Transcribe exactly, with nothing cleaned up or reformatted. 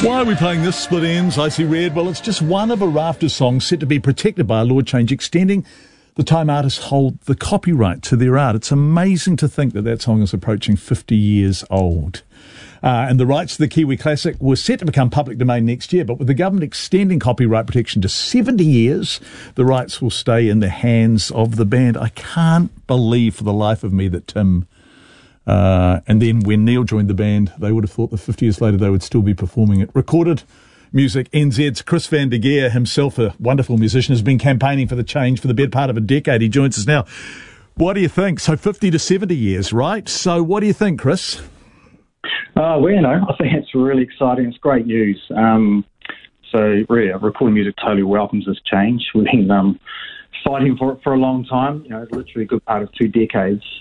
Why are we playing this, Split Ends, Icy Red? Well, it's just one of a raft of songs set to be protected by a law change extending the time artists hold the copyright to their art. It's amazing to think that that song is approaching fifty years old. Uh, and the rights to the Kiwi classic were set to become public domain next year, but with the government extending copyright protection to seventy years, the rights will stay in the hands of the band. I can't believe for the life of me that Tim... Uh, and then when Neil joined the band, they would have thought that fifty years later they would still be performing it. Recorded Music N Z's Chris van der Geer, himself a wonderful musician, has been campaigning for the change for the better part of a decade. He joins us now. What do you think? So fifty to seventy years, right? So what do you think, Chris? Uh, well, you know, I think it's really exciting. It's great news. Um, so, really, Recording Music totally welcomes this change. We've been um, fighting for it for a long time, you know, literally a good part of two decades.